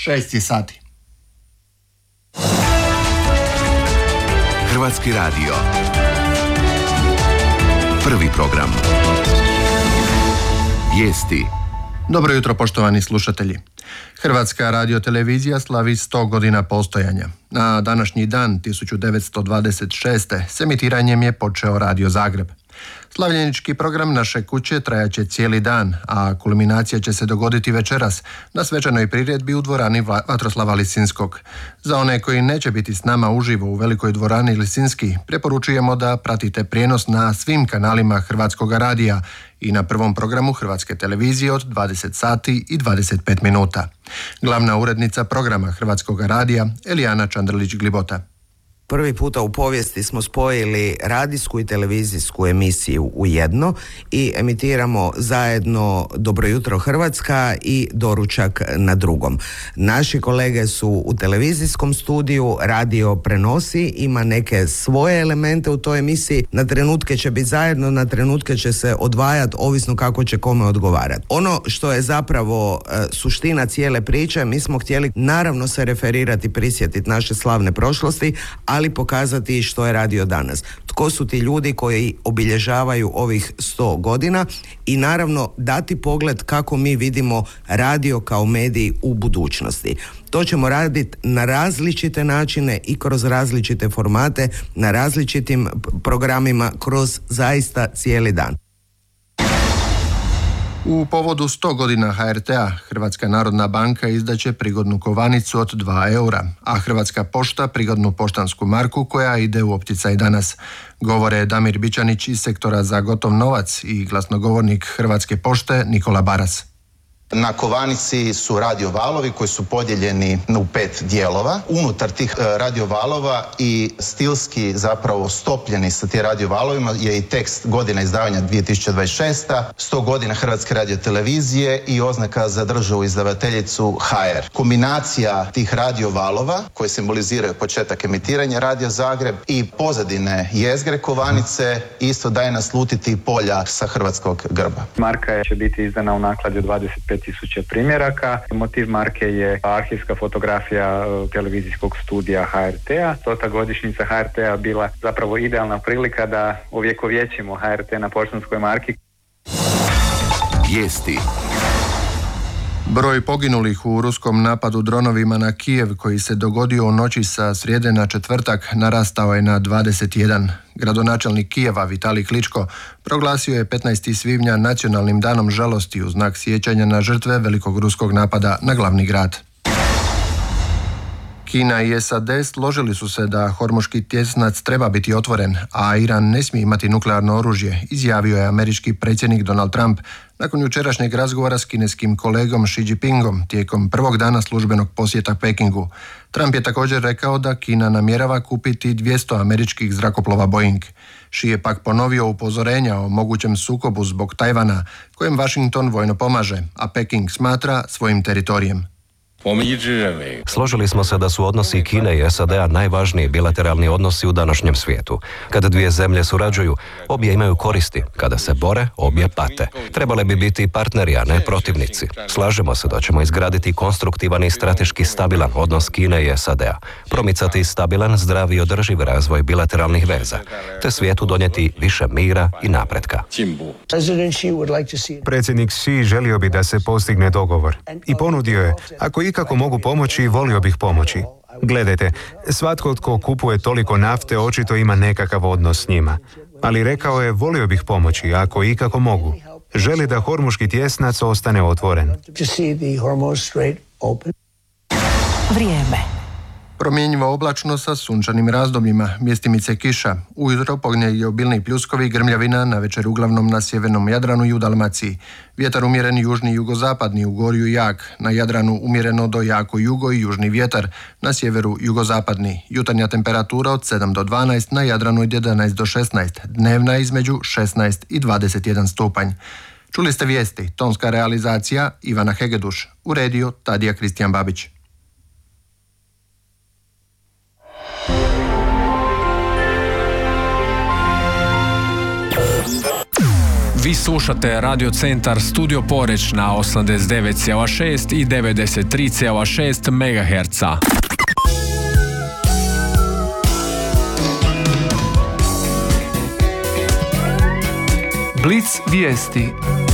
6 sati. Hrvatski radio. Prvi program. Vijesti. Dobro jutro, poštovani slušatelji. Hrvatska radiotelevizija slavi 100 godina postojanja. Na današnji dan 1926. s emitiranjem je počeo Radio Zagreb. Slavljenički program naše kuće trajaće cijeli dan, a kulminacija će se dogoditi večeras na svečanoj priredbi u dvorani Vatroslava Lisinskog. Za one koji neće biti s nama uživo u velikoj dvorani Lisinski, preporučujemo da pratite prijenos na svim kanalima Hrvatskog radija i na prvom programu Hrvatske televizije od 20 sati i 25 minuta. Glavna urednica programa Hrvatskog radija Elijana Čandrlić-Glibota. Prvi puta u povijesti smo spojili radijsku i televizijsku emisiju u jedno i emitiramo zajedno Dobro jutro Hrvatska i Doručak na drugom. Naši kolege su u televizijskom studiju, radio prenosi, ima neke svoje elemente u toj emisiji, na trenutke će biti zajedno, na trenutke će se odvajati, ovisno kako će kome odgovarati. Ono što je zapravo suština cijele priče, mi smo htjeli naravno se referirati, prisjetiti naše slavne prošlosti, ali pokazati što je radio danas. Tko su ti ljudi koji obilježavaju ovih 100 godina i naravno dati pogled kako mi vidimo radio kao medij u budućnosti. To ćemo raditi na različite načine i kroz različite formate, na različitim programima, kroz zaista cijeli dan. U povodu 100 godina HRT-a, Hrvatska narodna banka izdaće prigodnu kovanicu od 2 eura, a Hrvatska pošta prigodnu poštansku marku koja ide u opticaj danas. Govore Damir Bičanić iz sektora za gotov novac i glasnogovornik Hrvatske pošte Nikola Baras. Na kovanici su radiovalovi koji su podijeljeni u 5 dijelova. Unutar tih radiovalova i stilski zapravo stopljeni sa tim radiovalovima je i tekst godina izdavanja 2026. 100 godina Hrvatske radiotelevizije i oznaka za državu izdavateljicu HR. Kombinacija tih radiovalova koji simboliziraju početak emitiranja Radio Zagreb i pozadine jezgre kovanice isto daje naslutiti polja sa hrvatskog grba. Marka će biti izdana u nakladi od 25.000 primjeraka. Motiv marke je arhivska fotografija televizijskog studija HRT-a. Ta godišnjica HRT-a bila zapravo idealna prilika da ovjekovječimo HRT na poštanskoj marki. Vijesti. Broj poginulih u ruskom napadu dronovima na Kijev koji se dogodio u noći sa srijede na četvrtak narastao je na 21. Gradonačelnik Kijeva Vitalij Kličko proglasio je 15. svibnja nacionalnim danom žalosti u znak sjećanja na žrtve velikog ruskog napada na glavni grad. Kina i SAD složili su se da Hormuški tjesnac treba biti otvoren, a Iran ne smije imati nuklearno oružje, izjavio je američki predsjednik Donald Trump nakon jučerašnjeg razgovora s kineskim kolegom Xi Jinpingom tijekom prvog dana službenog posjeta Pekingu. Trump je također rekao da Kina namjerava kupiti 200 američkih zrakoplova Boeing. Xi je pak ponovio upozorenja o mogućem sukobu zbog Tajvana, kojem Washington vojno pomaže, a Peking smatra svojim teritorijem. Složili smo se da su odnosi Kine i SAD-a najvažniji bilateralni odnosi u današnjem svijetu. Kada dvije zemlje surađuju, obje imaju koristi. Kada se bore, obje pate. Trebale bi biti partneri, a ne protivnici. Slažemo se da ćemo izgraditi konstruktivan i strateški stabilan odnos Kine i SAD-a, promicati stabilan, zdrav i održiv razvoj bilateralnih veza, te svijetu donijeti više mira i napretka. Predsjednik Xi želio bi da se postigne dogovor i ponudio je, ako ikako mogu pomoći, volio bih pomoći. Gledajte, svatko tko kupuje toliko nafte očito ima nekakav odnos s njima. Ali rekao je, volio bih pomoći, ako ikako mogu. Želi da Hormuški tjesnac ostane otvoren. Vrijeme. Promjenjivo oblačno sa sunčanim razdobljima, mjestimice kiša. Ujutro ponegdje obilni pljuskovi, grmljavina, navečer uglavnom na sjevernom Jadranu i u Dalmaciji. Vjetar umjeren južni i jugozapadni, u Gorju jak. Na Jadranu umjereno do jako jugo i južni vjetar. Na sjeveru jugozapadni. Jutarnja temperatura od 7 do 12, na Jadranu od 11 do 16. Dnevna između 16 i 21 stupanj. Čuli ste vijesti, tonska realizacija Ivana Hegeduš. Uredio Tadija Kristijan Babić. Vi slušate Radio Centar Studio Poreč na 89,6 i 93,6 MHz. Blic vijesti.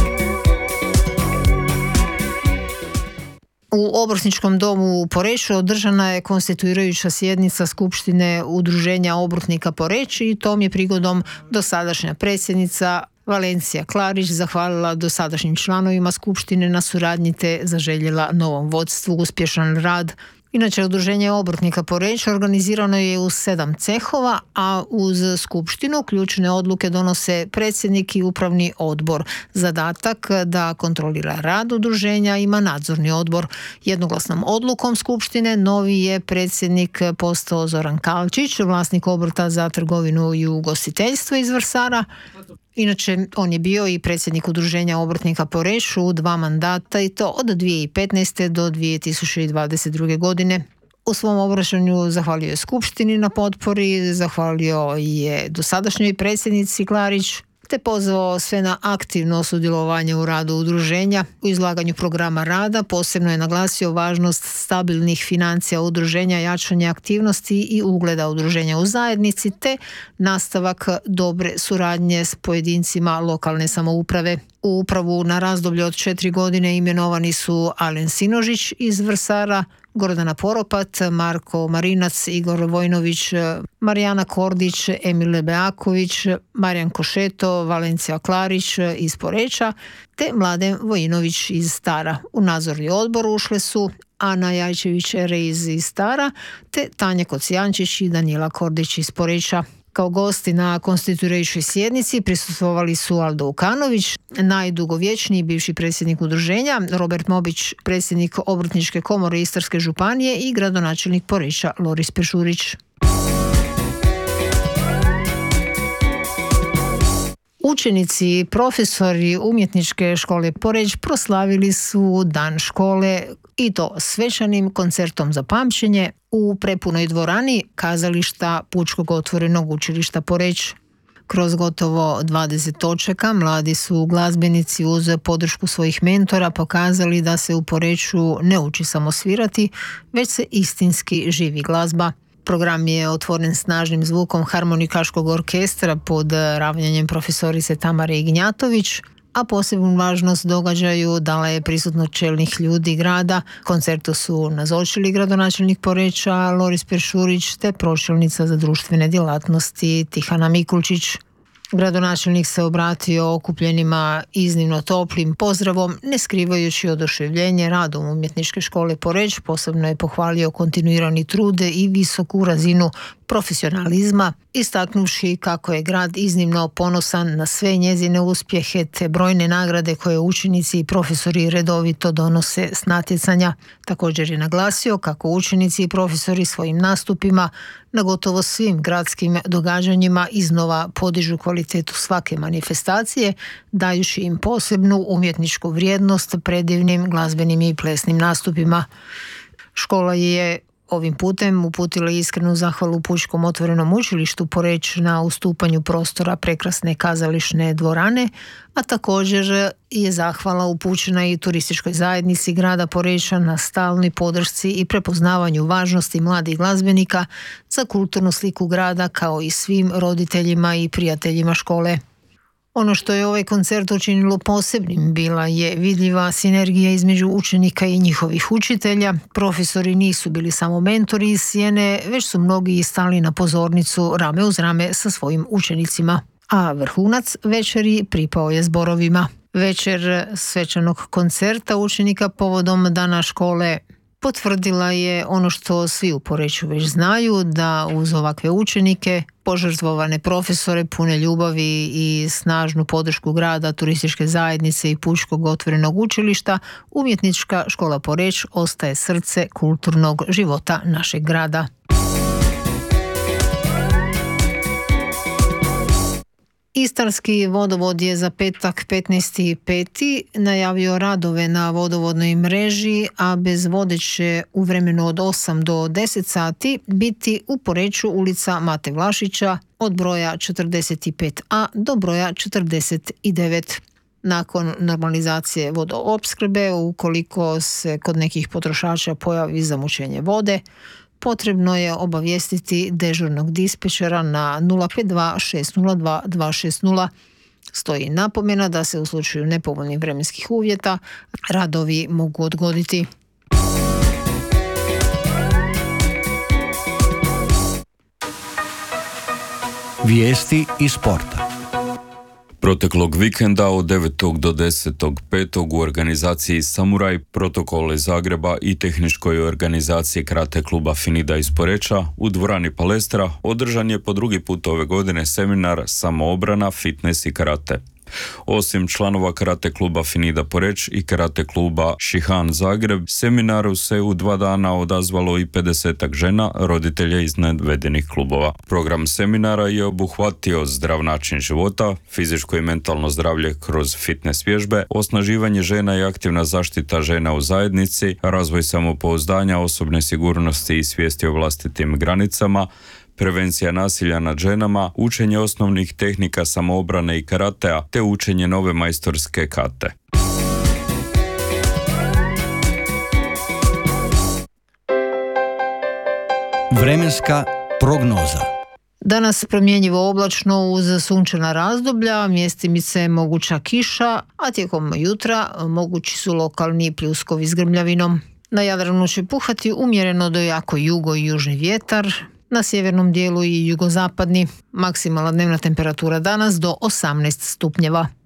U Obrtničkom domu u Poreču održana je konstituirajuća sjednica Skupštine Udruženja obrtnika Poreč i tom je prigodom dosadašnja predsjednica Valencija Klarić zahvalila dosadašnjim članovima Skupštine na suradnji te zaželjela novom vodstvu uspješan rad. Inače, Udruženje obrtnika Poreč organizirano je u 7 cehova, a uz skupštinu ključne odluke donose predsjednik i upravni odbor. Zadatak da kontrolira rad udruženja ima nadzorni odbor. Jednoglasnom odlukom skupštine novi je predsjednik postao Zoran Kalčić, vlasnik obrta za trgovinu i ugostiteljstvo iz Vrsara. Inače, on je bio i predsjednik Udruženja obrtnika Poreč u 2 mandata i to od 2015. do 2022. godine. U svom obraćanju zahvalio je Skupštini na potpori, zahvalio je dosadašnjoj predsjednici Klarić, te pozvao sve na aktivno sudjelovanje u radu udruženja. U izlaganju programa rada posebno je naglasio važnost stabilnih financija udruženja, jačanje aktivnosti i ugleda udruženja u zajednici, te nastavak dobre suradnje s pojedincima lokalne samouprave. U upravu na razdoblje od 4 godine imenovani su Alen Sinožić iz Vrsara, Gordana Poropat, Marko Marinac, Igor Vojnović, Marijana Kordić, Emile Beaković, Marijan Košeto, Valencija Klarić iz Poreča te Mladen Vojinović iz Stara. U nadzorni odbor ušle su Ana Jajčević-Reiz iz Stara te Tanja Kocijančić i Danijela Kordić iz Poreča. Kao gosti na konstituirajućoj sjednici prisustvovali su Aldo Ukanović, najdugovječniji bivši predsjednik udruženja, Robert Mobić, predsjednik Obrtničke komore Istarske županije i gradonačelnik Poreča Loris Pešurić. Učenici i profesori Umjetničke škole Poreč proslavili su Dan škole i to svečanim koncertom za pamćenje u prepunoj dvorani kazališta Pučkog otvorenog učilišta Poreč. Kroz gotovo 20 točaka mladi su glazbenici uz podršku svojih mentora pokazali da se u Poreču ne uči samo svirati, već se istinski živi glazba. Program je otvoren snažnim zvukom harmonikaškog orkestra pod ravnjanjem profesorice Tamare Ignjatović, a posebnu važnost događaju dala je prisutnost čelnih ljudi grada. Koncertu su nazočili gradonačelnik Poreča Loris Pešurić te pročelnica za društvene djelatnosti Tihana Mikulčić. Gradonačelnik se obratio okupljenima iznimno toplim pozdravom, ne skrivajući oduševljenje radom Umjetničke škole Poreč. Posebno je pohvalio kontinuirani trud i visoku razinu profesionalizma, istaknuvši kako je grad iznimno ponosan na sve njezine uspjehe te brojne nagrade koje učenici i profesori redovito donose s natjecanja. Također je naglasio kako učenici i profesori svojim nastupima na gotovo svim gradskim događanjima iznova podižu kvalitetu svake manifestacije, dajući im posebnu umjetničku vrijednost predivnim glazbenim i plesnim nastupima. Škola je ovim putem uputila iskrenu zahvalu Pučkom otvorenom učilištu Poreč na ustupanju prostora prekrasne kazališne dvorane, a također je zahvala upućena i turističkoj zajednici grada Poreča na stalnoj podršci i prepoznavanju važnosti mladih glazbenika za kulturnu sliku grada, kao i svim roditeljima i prijateljima škole. Ono što je ovaj koncert učinilo posebnim bila je vidljiva sinergija između učenika i njihovih učitelja. Profesori nisu bili samo mentori iz sjene, već su mnogi stali na pozornicu rame uz rame sa svojim učenicima. A vrhunac večeri pripao je zborovima. Večer svečanog koncerta učenika povodom Dana škole potvrdila je ono što svi u Poreču već znaju, da uz ovakve učenike, požrtvovane profesore, pune ljubavi i snažnu podršku grada, turističke zajednice i Pučkog otvorenog učilišta, Umjetnička škola Poreč ostaje srce kulturnog života našeg grada. Istarski vodovod je za petak 15.5. najavio radove na vodovodnoj mreži, a bez vode će u vremenu od 8 do 10 sati biti u Poreču ulica Mate Vlašića od broja 45a do broja 49. Nakon normalizacije vodoopskrbe, ukoliko se kod nekih potrošača pojavi zamućenje vode, potrebno je obavijestiti dežurnog dispečera na 052 602 260. Stoji napomena da se u slučaju nepovoljnih vremenskih uvjeta radovi mogu odgoditi. Vijesti iz sporta. Proteklog vikenda od 9. do 10.5. u organizaciji Samuraj, Protokole Zagreba i tehničkoj organizaciji karate kluba Finida iz Poreča u dvorani Palestra održan je po drugi put ove godine seminar Samoobrana, fitness i karate. Osim članova karate kluba Finida Poreć i karate kluba Šihan Zagreb, seminaru se u 2 dana odazvalo i 50 žena, roditelja iz navedenih klubova. Program seminara je obuhvatio zdrav način života, fizičko i mentalno zdravlje kroz fitness vježbe, osnaživanje žena i aktivna zaštita žena u zajednici, razvoj samopouzdanja, osobne sigurnosti i svijesti o vlastitim granicama, prevencija nasilja nad ženama, učenje osnovnih tehnika samoobrane i karatea, te učenje nove majstorske kate. Vremenska prognoza. Danas promjenjivo oblačno uz sunčana razdoblja, mjestimice moguća kiša, a tijekom jutra mogući su lokalni pljuskovi s grmljavinom. Na Jadranu će puhati umjereno do jako jugo i južni vjetar, na sjevernom dijelu i jugozapadni. Maksimalna dnevna temperatura danas do 18 stupnjeva.